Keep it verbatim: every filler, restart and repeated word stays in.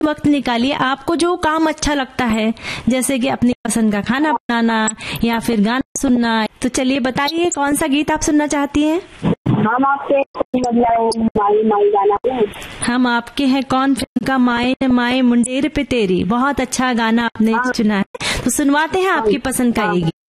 वक्त निकालिए, आपको जो काम अच्छा लगता है, जैसे कि अपनी पसंद का खाना बनाना या फिर गाना सुनना। तो चलिए बताइए कौन सा गीत आप सुनना चाहती हैं? हम आपके मतलब माई माई गाना है। हम आपके हैं कौन फिल्म का माए न माए मुंडेर पे तेरी। बहुत अच्छा गाना आपने चुना है, तो सुनवाते हैं आपकी पसंद का ये गीत।